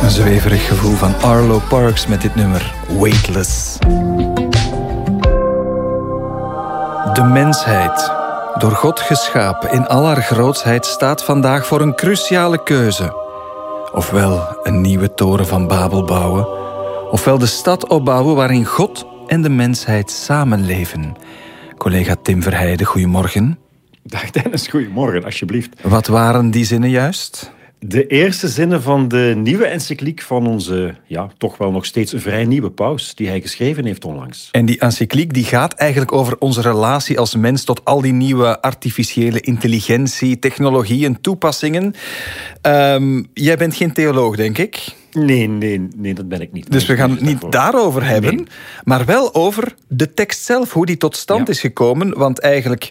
Een zweverig gevoel van Arlo Parks met dit nummer, Weightless. De mensheid, door God geschapen in al haar grootsheid, staat vandaag voor een cruciale keuze. Ofwel een nieuwe toren van Babel bouwen, ofwel de stad opbouwen waarin God en de mensheid samenleven. Collega Tim Verheijden, goedemorgen. Dag Dennis, goedemorgen, alsjeblieft. Wat waren die zinnen juist? De eerste zinnen van de nieuwe encycliek van onze, toch wel nog steeds vrij nieuwe paus, die hij geschreven heeft onlangs. En die encycliek die gaat eigenlijk over onze relatie als mens tot al die nieuwe artificiële intelligentie, technologieën, toepassingen. Jij bent geen theoloog, denk ik? Nee, dat ben ik niet. Dus we gaan het niet daarover hebben, maar wel over de tekst zelf, hoe die tot stand is gekomen. Want eigenlijk,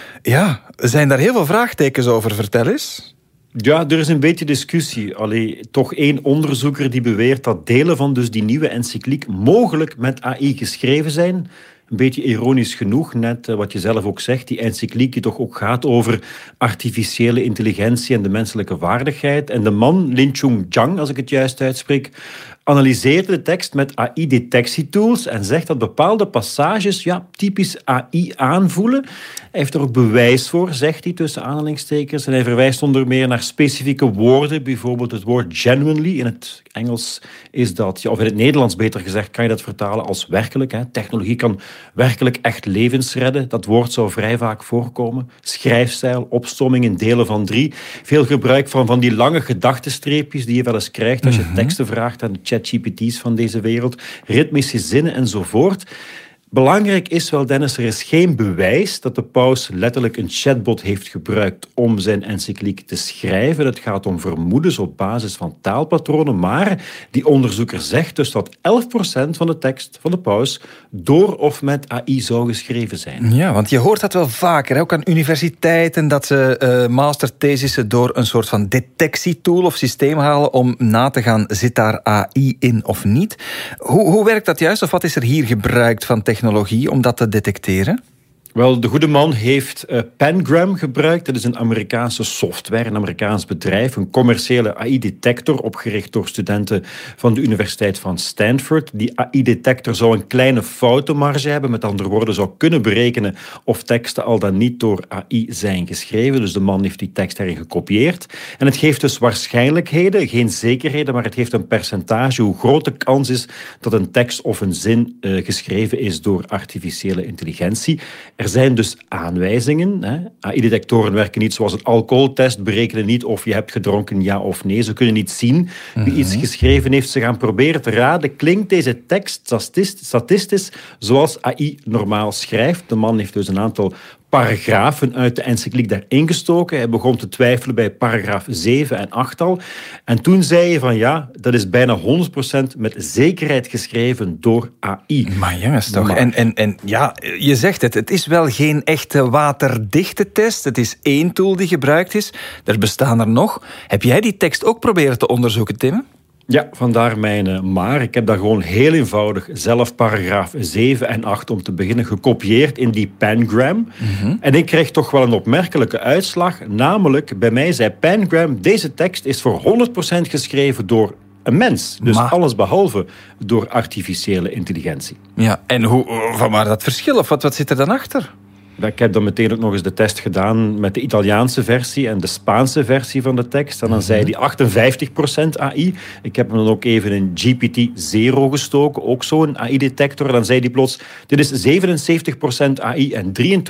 zijn daar heel veel vraagtekens over. Vertel eens. Ja, er is een beetje discussie. Toch één onderzoeker die beweert dat delen van dus die nieuwe encycliek mogelijk met AI geschreven zijn. Een beetje ironisch genoeg, net wat je zelf ook zegt, die encycliek die toch ook gaat over artificiële intelligentie en de menselijke vaardigheid. En de man, Lin Chung Zhang, als ik het juist uitspreek, analyseerde de tekst met AI-detectietools en zegt dat bepaalde passages typisch AI aanvoelen. Hij heeft er ook bewijs voor, zegt hij, tussen aanhalingstekens. En hij verwijst onder meer naar specifieke woorden, bijvoorbeeld het woord genuinely. In het Engels is dat, of in het Nederlands beter gezegd, kan je dat vertalen als werkelijk. Technologie kan werkelijk echt levens redden. Dat woord zou vrij vaak voorkomen. Schrijfstijl, opsomming in delen van 3. Veel gebruik van die lange gedachtenstreepjes die je wel eens krijgt als je teksten vraagt aan de ChatGPT's van deze wereld. Ritmische zinnen enzovoort. Belangrijk is wel, Dennis, er is geen bewijs dat de paus letterlijk een chatbot heeft gebruikt om zijn encycliek te schrijven. Het gaat om vermoedens op basis van taalpatronen, maar die onderzoeker zegt dus dat 11% van de tekst van de paus door of met AI zou geschreven zijn. Ja, want je hoort dat wel vaker, ook aan universiteiten, dat ze masterthesissen door een soort van detectietool of systeem halen om na te gaan, zit daar AI in of niet? Hoe werkt dat juist, of wat is er hier gebruikt van technologie om dat te detecteren? Wel, de goede man heeft Pangram gebruikt. Dat is een Amerikaanse software, een Amerikaans bedrijf, een commerciële AI-detector, opgericht door studenten van de Universiteit van Stanford. Die AI-detector zou een kleine foutenmarge hebben, met andere woorden zou kunnen berekenen of teksten al dan niet door AI zijn geschreven. Dus de man heeft die tekst erin gekopieerd. En het geeft dus waarschijnlijkheden, geen zekerheden, maar het geeft een percentage hoe groot de kans is dat een tekst of een zin geschreven is door artificiële intelligentie. Er zijn dus aanwijzingen. AI-detectoren werken niet zoals een alcoholtest, berekenen niet of je hebt gedronken, ja of nee. Ze kunnen niet zien wie iets geschreven heeft. Ze gaan proberen te raden, klinkt deze tekst statistisch zoals AI normaal schrijft? De man heeft dus een aantal paragrafen uit de encycliek daarin gestoken. Hij begon te twijfelen bij paragraaf 7 en 8 al. En toen zei hij van dat is bijna 100% met zekerheid geschreven door AI. Maar jongens toch. En je zegt het is wel geen echte waterdichte test. Het is één tool die gebruikt is. Er bestaan er nog. Heb jij die tekst ook proberen te onderzoeken, Tim? Ja, vandaar mijn maar. Ik heb daar gewoon heel eenvoudig zelf paragraaf 7 en 8 om te beginnen gekopieerd in die Pangram. En ik kreeg toch wel een opmerkelijke uitslag. Namelijk, bij mij zei Pangram, deze tekst is voor 100% geschreven door een mens. Dus alles behalve door artificiële intelligentie. Ja, en van waar dat verschil? Of wat zit er dan achter? Ik heb dan meteen ook nog eens de test gedaan met de Italiaanse versie en de Spaanse versie van de tekst. En dan zei die 58% AI. Ik heb hem dan ook even in GPT-0 gestoken, ook zo'n AI-detector. En dan zei die plots, dit is 77% AI en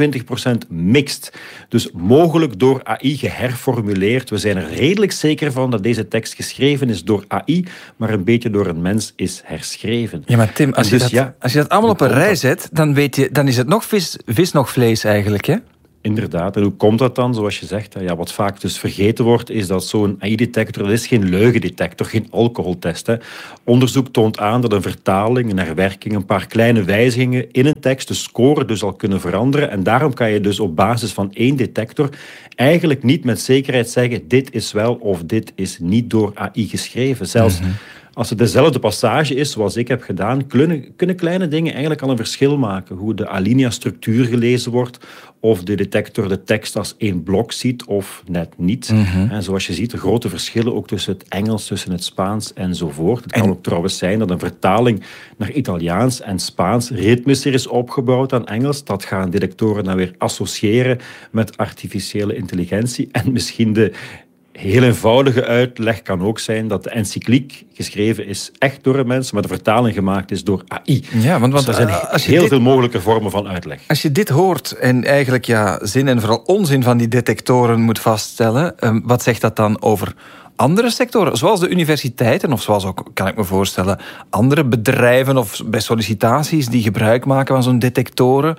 23% mixed. Dus mogelijk door AI geherformuleerd. We zijn er redelijk zeker van dat deze tekst geschreven is door AI, maar een beetje door een mens is herschreven. Ja, maar Tim, als je dat allemaal op een rij zet, dan is het nog vis nog vlees eigenlijk, hè? Inderdaad. En hoe komt dat dan? Zoals je zegt, wat vaak dus vergeten wordt, is dat zo'n AI-detector, dat is geen leugendetector, geen alcoholtest. Onderzoek toont aan dat een vertaling, een herwerking, een paar kleine wijzigingen in een tekst de score dus al kunnen veranderen. En daarom kan je dus op basis van één detector eigenlijk niet met zekerheid zeggen, dit is wel of dit is niet door AI geschreven. Zelfs Als het dezelfde passage is, zoals ik heb gedaan, kunnen kleine dingen eigenlijk al een verschil maken. Hoe de alinea-structuur gelezen wordt, of de detector de tekst als één blok ziet, of net niet. En zoals je ziet, de grote verschillen ook tussen het Engels, tussen het Spaans enzovoort. Het kan ook trouwens zijn dat een vertaling naar Italiaans en Spaans ritmischer is opgebouwd dan Engels. Dat gaan detectoren dan weer associëren met artificiële intelligentie. En misschien de heel eenvoudige uitleg kan ook zijn dat de encycliek geschreven is echt door een mens, maar de vertaling gemaakt is door AI. Ja, want dus er zijn veel mogelijke vormen van uitleg. Als je dit hoort en eigenlijk zin en vooral onzin van die detectoren moet vaststellen, wat zegt dat dan over andere sectoren, zoals de universiteiten, of zoals ook, kan ik me voorstellen, andere bedrijven of bij sollicitaties die gebruik maken van zo'n detectoren?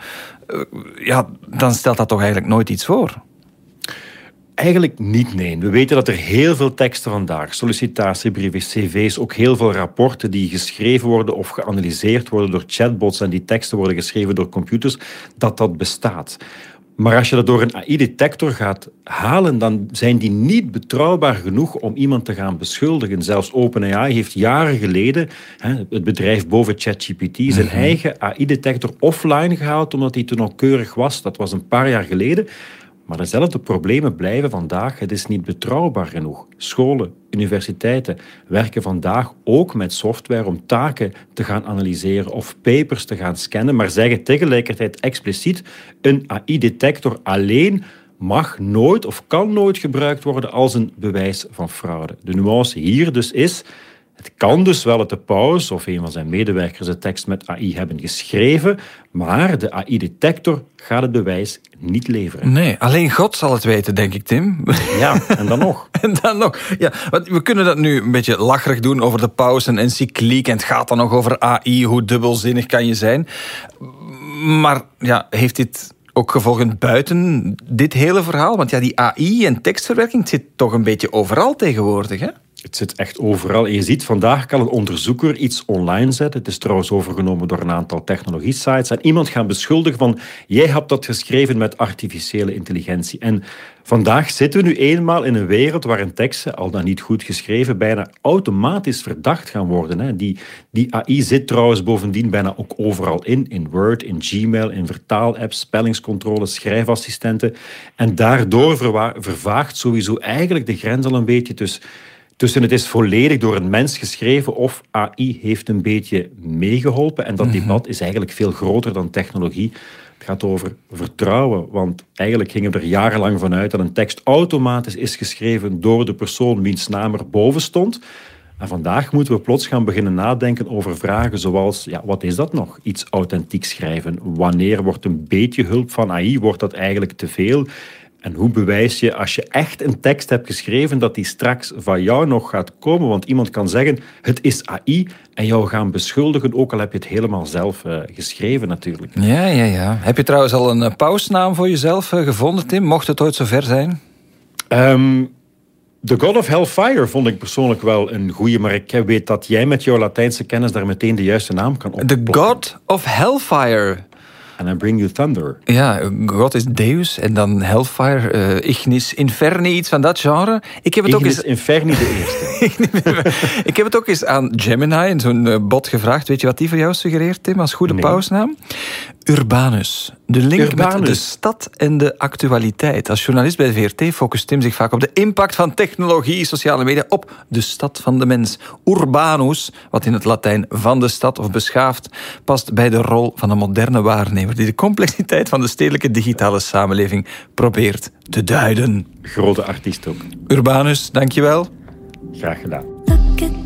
Dan stelt dat toch eigenlijk nooit iets voor? Eigenlijk niet, nee. We weten dat er heel veel teksten vandaag, sollicitatiebrieven, cv's, ook heel veel rapporten die geschreven worden of geanalyseerd worden door chatbots en die teksten worden geschreven door computers, dat bestaat. Maar als je dat door een AI-detector gaat halen, dan zijn die niet betrouwbaar genoeg om iemand te gaan beschuldigen. Zelfs OpenAI heeft jaren geleden, het bedrijf boven ChatGPT, zijn eigen AI-detector offline gehaald omdat die te nauwkeurig was. Dat was een paar jaar geleden. Maar dezelfde problemen blijven vandaag. Het is niet betrouwbaar genoeg. Scholen, universiteiten werken vandaag ook met software om taken te gaan analyseren of papers te gaan scannen, maar zeggen tegelijkertijd expliciet: een AI-detector alleen mag nooit of kan nooit gebruikt worden als een bewijs van fraude. De nuance hier dus is: het kan dus wel dat de paus of een van zijn medewerkers de tekst met AI hebben geschreven, maar de AI-detector gaat het bewijs niet leveren. Nee, alleen God zal het weten, denk ik, Tim. Ja, en dan nog. En dan nog. Ja, want we kunnen dat nu een beetje lacherig doen over de paus en encycliek, en het gaat dan nog over AI, hoe dubbelzinnig kan je zijn. Maar heeft dit ook gevolgen buiten dit hele verhaal? Want die AI en tekstverwerking zit toch een beetje overal tegenwoordig, hè? Het zit echt overal. En je ziet, vandaag kan een onderzoeker iets online zetten. Het is trouwens overgenomen door een aantal technologie-sites. En iemand gaan beschuldigen van: jij hebt dat geschreven met artificiële intelligentie. En vandaag zitten we nu eenmaal in een wereld waarin teksten, al dan niet goed geschreven, bijna automatisch verdacht gaan worden. Die AI zit trouwens bovendien bijna ook overal in Word, in Gmail, in vertaalapps, spellingscontrole, schrijfassistenten. En daardoor vervaagt sowieso eigenlijk de grens al een beetje tussen het is volledig door een mens geschreven of AI heeft een beetje meegeholpen. En dat debat is eigenlijk veel groter dan technologie. Het gaat over vertrouwen, want eigenlijk gingen we er jarenlang vanuit dat een tekst automatisch is geschreven door de persoon wiens naam er boven stond. En vandaag moeten we plots gaan beginnen nadenken over vragen zoals: wat is dat nog? Iets authentiek schrijven. Wanneer wordt een beetje hulp van AI, wordt dat eigenlijk te veel? En hoe bewijs je, als je echt een tekst hebt geschreven, dat die straks van jou nog gaat komen? Want iemand kan zeggen: het is AI, en jou gaan beschuldigen, ook al heb je het helemaal zelf geschreven natuurlijk. Ja. Heb je trouwens al een pausnaam voor jezelf gevonden, Tim? Mocht het ooit zover zijn? The God of Hellfire vond ik persoonlijk wel een goeie, maar ik weet dat jij met jouw Latijnse kennis daar meteen de juiste naam kan opplakken. The God of Hellfire. And I bring you thunder. Ja, God is Deus en dan Hellfire, Ignis Inferni, iets van dat genre. Ik heb het Ignis Inferni de eerste. Ik heb het ook eens aan Gemini, in zo'n bot, gevraagd. Weet je wat die voor jou suggereert, Tim, als goede pausnaam? Urbanus. De link met de stad en de actualiteit. Als journalist bij de VRT focust Tim zich vaak op de impact van technologie, sociale media, op de stad van de mens. Urbanus, wat in het Latijn van de stad of beschaafd, past bij de rol van een moderne waarnemer die de complexiteit van de stedelijke digitale samenleving probeert te duiden. Grote artiest ook. Urbanus, dankjewel. Graag gedaan.